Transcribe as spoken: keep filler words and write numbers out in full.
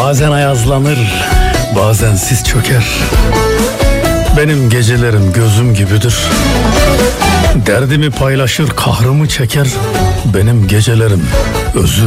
Bazen ayazlanır, bazen sis çöker. Benim gecelerim gözüm gibidir. Derdimi paylaşır, kahrımı çeker. Benim gecelerim özüm